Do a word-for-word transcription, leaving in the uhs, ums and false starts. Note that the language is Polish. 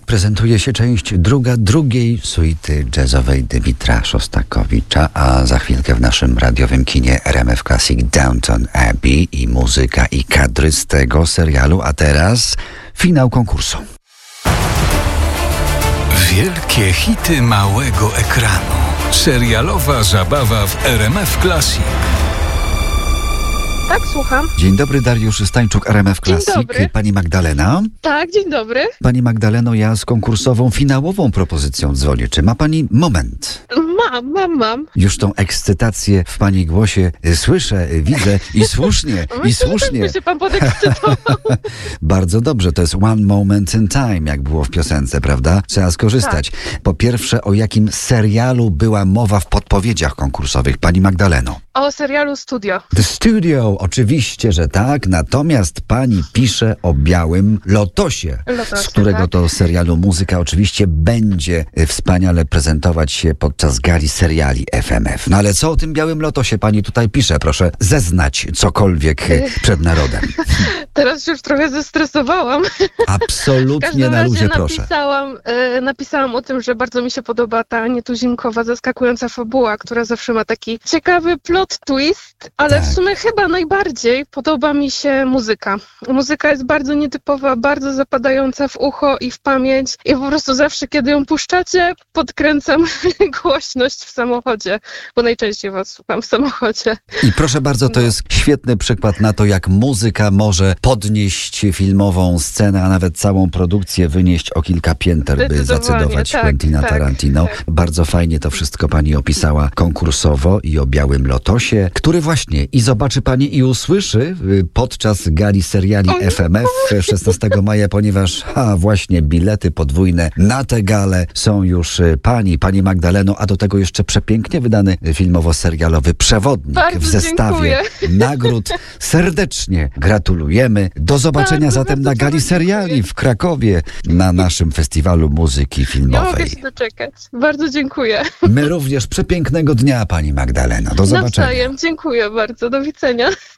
prezentuje się część druga drugiej suity jazzowej Dymitra Szostakowicza, a za chwilkę w naszym radiowym kinie R M F Classic Downton Abbey i muzyka i kadry z tego serialu, a teraz finał konkursu. Wielkie hity małego ekranu. Serialowa zabawa w R M F Classic. Tak, słucham. Dzień dobry, Dariusz Stańczuk, R M F Classic. Dzień dobry. Pani Magdalena. Tak, dzień dobry. Pani Magdaleno, ja z konkursową, finałową propozycją dzwonię. Czy ma pani moment? Mam, mam, mam. Już tą ekscytację w pani głosie y, słyszę, y, widzę i słusznie, i słusznie. Myślę, że pan podekscytował. Bardzo dobrze, to jest one moment in time, jak było w piosence, prawda? Trzeba skorzystać. Tak. Po pierwsze, o jakim serialu była mowa w podpowiedziach konkursowych, pani Magdaleno? O serialu Studio. The Studio, oczywiście, że tak. Natomiast pani pisze o Białym Lotosie, Lotosie, z którego tak. to serialu muzyka oczywiście będzie wspaniale prezentować się podczas gali seriali F M F. No ale co o tym Białym Lotosie pani tutaj pisze? Proszę zeznać cokolwiek przed narodem. Teraz się już trochę zestresowałam. Absolutnie na luzie, proszę. Napisałam, e, napisałam o tym, że bardzo mi się podoba ta nietuzinkowa, zaskakująca fabuła, która zawsze ma taki ciekawy plot twist, ale tak. w sumie chyba najbardziej podoba mi się muzyka. Muzyka jest bardzo nietypowa, bardzo zapadająca w ucho i w pamięć i po prostu zawsze, kiedy ją puszczacie, podkręcam głośność w samochodzie, bo najczęściej was słucham w samochodzie. I proszę bardzo, to jest świetny przykład na to, jak muzyka może podnieść filmową scenę, a nawet całą produkcję wynieść o kilka pięter, by zacytować tak, Quentina tak, Tarantino. Tak. Bardzo fajnie to wszystko pani opisała konkursowo i o Białym Lotosie, który właśnie i zobaczy pani i usłyszy podczas gali seriali Oj. F M F szesnastego maja, ponieważ ha, właśnie bilety podwójne na tę galę są już pani, pani Magdaleno, a do tego jeszcze przepięknie wydany filmowo-serialowy przewodnik Bardzo w zestawie dziękuję. nagród. Serdecznie gratulujemy. Do zobaczenia Bardzo, zatem bardzo, na gali bardzo seriali dziękuję. w Krakowie na naszym festiwalu muzyki Nie filmowej. mogę się doczekać. Bardzo dziękuję. My również przepięknego dnia, pani Magdaleno. Do zobaczenia. Nawzajem. Dziękuję bardzo. Do widzenia.